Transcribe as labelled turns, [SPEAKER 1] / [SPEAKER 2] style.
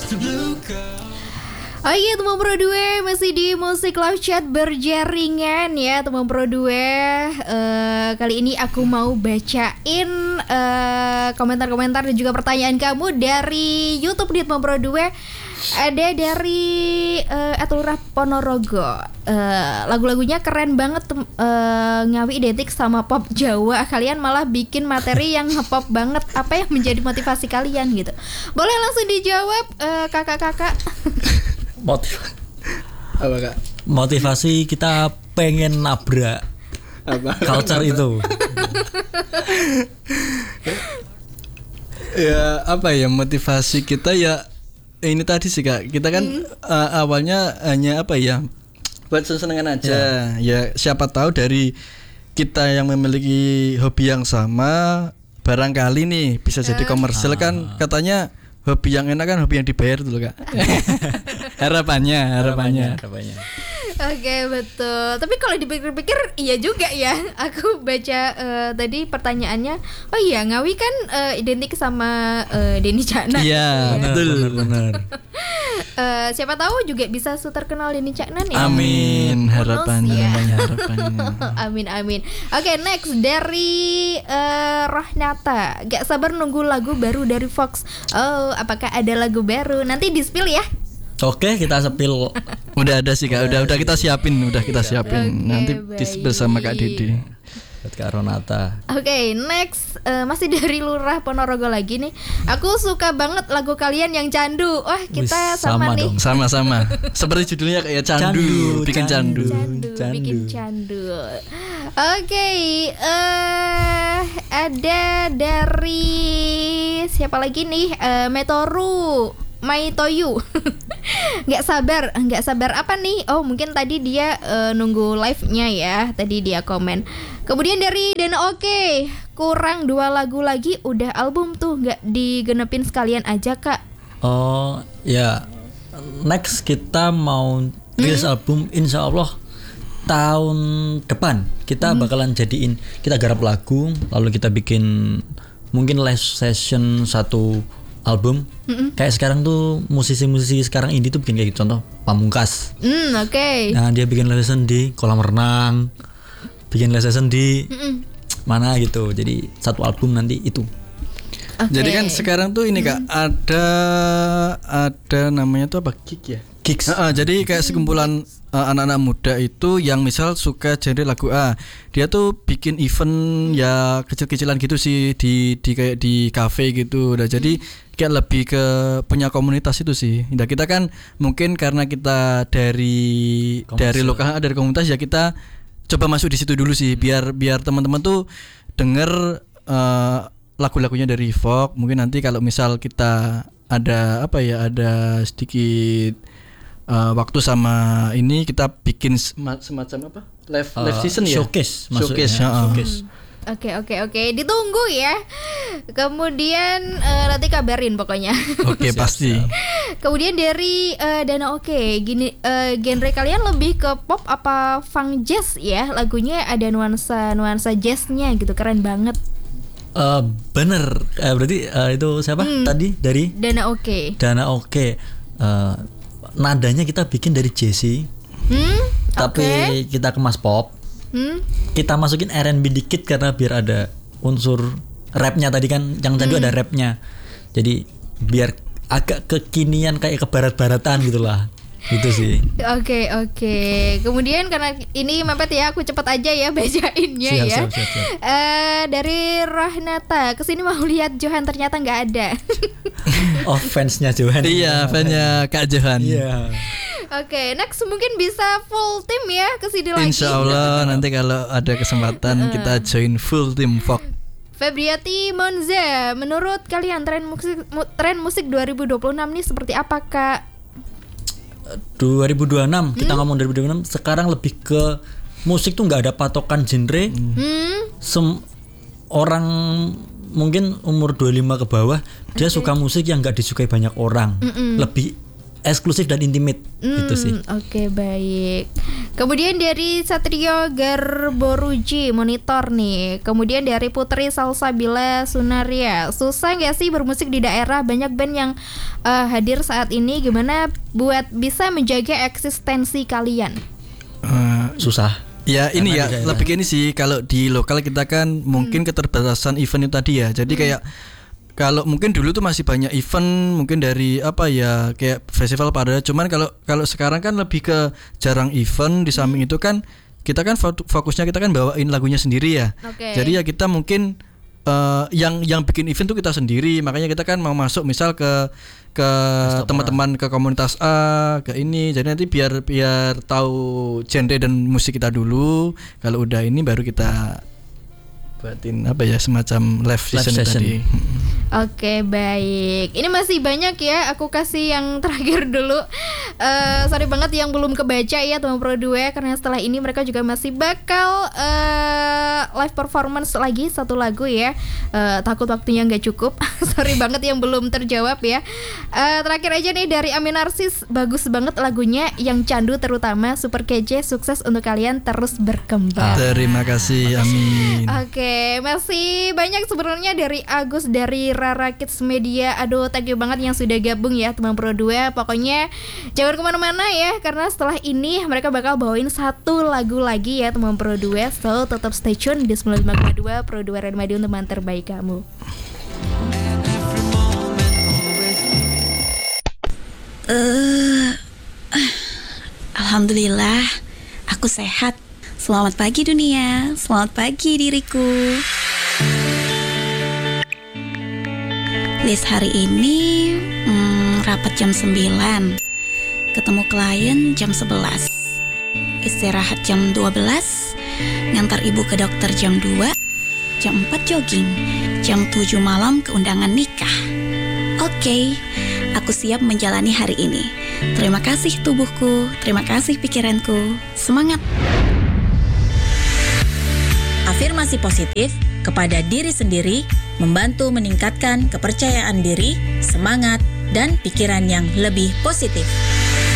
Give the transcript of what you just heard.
[SPEAKER 1] Oh iya teman Pro 2 masih di Musik Live Chat berjaringan ya teman Pro 2. Kali ini aku mau bacain komentar-komentar dan juga pertanyaan kamu dari YouTube di teman Pro 2. Ada dari Atulurah Ponorogo. Lagu-lagunya keren banget, Ngawi identik sama pop Jawa. Kalian malah bikin materi yang nge-pop banget. Apa yang menjadi motivasi kalian gitu? Boleh langsung dijawab kakak-kakak.
[SPEAKER 2] Apa kak?
[SPEAKER 3] Motivasi kita pengen nabrak culture itu.
[SPEAKER 2] Ya apa ya, motivasi kita ya ini tadi sih kak. Kita kan awalnya hanya apa ya, buat seneng-senengan aja. Ya siapa tahu dari kita yang memiliki hobi yang sama, barangkali nih bisa jadi komersil kan. Katanya hobi yang enak kan hobi yang dibayar dulu kak. harapannya.
[SPEAKER 1] Oke betul. Tapi kalau dipikir-pikir iya juga ya. Aku baca tadi pertanyaannya. Oh iya Ngawi kan identik sama Denny Caknan.
[SPEAKER 2] Iya benar.
[SPEAKER 1] Siapa tahu juga bisa terkenal Denny Caknan ya.
[SPEAKER 2] Amin. Harapannya.
[SPEAKER 1] Amin. Oke next dari Rohnata. Gak sabar nunggu lagu baru dari Fox. Oh apakah ada lagu baru? Nanti di-spill ya.
[SPEAKER 3] Oke, kita sepil.
[SPEAKER 2] Udah ada sih kak, udah kita siapin.
[SPEAKER 1] Oke,
[SPEAKER 2] Nanti bersama Kak Dede.
[SPEAKER 3] Buat Kak Ronata.
[SPEAKER 1] Oke, next masih dari Lurah Ponorogo lagi nih. Aku suka banget lagu kalian yang candu. Wah, kita sama nih.
[SPEAKER 3] Dong.
[SPEAKER 2] Sama. Seperti judulnya kayak candu. Bikin candu.
[SPEAKER 1] Bikin candu. Oke, ada dari siapa lagi nih? Metoru Maitoyu. Nggak sabar apa nih? Oh mungkin tadi dia nunggu live-nya ya. Tadi dia komen. Kemudian dari Dana Oke, kurang 2 lagu lagi udah album tuh, nggak digenepin sekalian aja kak?
[SPEAKER 3] Oh ya, next kita mau rilis album insya Allah tahun depan. Kita bakalan jadiin, kita garap lagu, lalu kita bikin mungkin live session 1 album. Kayak sekarang tuh musisi-musisi sekarang indie tuh bikin kayak gitu, contoh Pamungkas.
[SPEAKER 1] Oke.
[SPEAKER 3] Nah dia bikin live session di kolam renang, bikin live session di mana gitu. Jadi 1 album nanti itu.
[SPEAKER 1] Okay.
[SPEAKER 2] Jadi kan sekarang tuh ini kak, ada namanya tuh apa, Gigs ya?
[SPEAKER 3] Gigs.
[SPEAKER 2] Jadi kayak sekumpulan anak-anak muda itu yang misal suka genre lagu A, dia tuh bikin event ya kecil-kecilan gitu sih di kayak di cafe gitu. Udah jadi kayak lebih ke punya komunitas itu sih. Nah kita kan mungkin karena kita dari lokal, dari komunitas ya, kita coba masuk di situ dulu sih, biar teman-teman tuh denger lagu-lagunya dari Vogue. Mungkin nanti kalau misal kita ada ada sedikit waktu sama ini, kita bikin semacam apa? Live season ya?
[SPEAKER 3] Showcase.
[SPEAKER 1] Oke, ditunggu ya. Kemudian nanti kabarin pokoknya.
[SPEAKER 2] Oke, pasti.
[SPEAKER 1] Kemudian dari Dana Oke, gini, genre kalian lebih ke pop apa funk jazz ya? Lagunya ada nuansa jazznya gitu, keren banget.
[SPEAKER 3] Bener, berarti itu siapa tadi dari
[SPEAKER 1] Dana Oke.
[SPEAKER 3] Nadanya kita bikin dari jazzy, tapi kita kemas pop. Kita masukin R&B dikit karena biar ada unsur rapnya tadi kan, yang candu ada rapnya. Jadi biar agak kekinian kayak kebarat-baratan gitulah. Gitu sih.
[SPEAKER 1] Oke. Kemudian karena ini mepet ya, aku cepet aja ya bacainnya. Siap. Dari Rohnata, kesini mau lihat Johan, ternyata nggak ada.
[SPEAKER 3] Oh, fansnya Johan.
[SPEAKER 2] Iya, fansnya Kak Johan.
[SPEAKER 3] Iya.
[SPEAKER 1] Oke, next mungkin bisa full tim ya kesini lagi.
[SPEAKER 2] Insya Allah nanti kalau ada kesempatan kita join full tim Vogue.
[SPEAKER 1] Febriati Monza, menurut kalian tren musik 2026 nih seperti apa kak?
[SPEAKER 3] 2026 kita ngomong 2026, sekarang lebih ke musik tuh nggak ada patokan genre. Orang mungkin umur 25 ke bawah dia suka musik yang nggak disukai banyak orang. Lebih eksklusif dan intimate gitu sih.
[SPEAKER 1] Oke, baik. Kemudian dari Satrio Garboruji monitor nih. Kemudian dari Putri Salsabila Sunaria. Susah nggak sih bermusik di daerah? Banyak band yang hadir saat ini. Gimana buat bisa menjaga eksistensi kalian?
[SPEAKER 3] Susah.
[SPEAKER 2] Ya ini
[SPEAKER 3] Karena
[SPEAKER 2] ya
[SPEAKER 3] di daerah.
[SPEAKER 2] lebih ini sih, kalau di lokal kita kan mungkin keterbatasan event itu tadi ya. Jadi kayak kalau mungkin dulu tuh masih banyak event mungkin dari apa ya kayak festival pada, cuman kalau sekarang kan lebih ke jarang event. Di samping itu kan kita kan fokusnya kita kan bawain lagunya sendiri ya.
[SPEAKER 1] Oke.
[SPEAKER 2] Jadi ya kita mungkin yang bikin event tuh kita sendiri, makanya kita kan mau masuk misal ke teman-teman, ke komunitas A, ke ini. Jadi nanti biar tahu genre dan musik kita dulu. Kalau udah ini baru kita buatin apa ya semacam live session tadi.
[SPEAKER 1] Oke, baik. Ini masih banyak ya. Aku kasih yang terakhir dulu. Sorry banget yang belum kebaca ya teman Pro 2, karena setelah ini mereka juga masih bakal live performance lagi satu lagu ya. Takut waktunya nggak cukup. Sorry banget yang belum terjawab ya. Terakhir aja nih dari Amin Narsis, bagus banget lagunya, yang candu terutama, super kece, sukses untuk kalian terus berkembang.
[SPEAKER 2] Terima kasih, amin.
[SPEAKER 1] Oke, masih banyak sebenarnya dari Agus dari Rara Kids Media. Aduh, thank you banget yang sudah gabung ya teman Pro 2. Pokoknya jangan kemana-mana ya, karena setelah ini mereka bakal bawain satu lagu lagi ya teman Pro 2. So tetap stay tune di 95,2 Pro 2 Radio, teman terbaik kamu.
[SPEAKER 4] Alhamdulillah, aku sehat. Selamat pagi dunia, selamat pagi diriku. List hari ini rapat jam 9, ketemu klien jam 11, istirahat jam 12, ngantar ibu ke dokter jam 2, jam 4 jogging, jam 7 malam ke undangan nikah. Oke, aku siap menjalani hari ini. Terima kasih tubuhku, terima kasih pikiranku, semangat.
[SPEAKER 5] Afirmasi positif kepada diri sendiri membantu meningkatkan kepercayaan diri, semangat, dan pikiran yang lebih positif.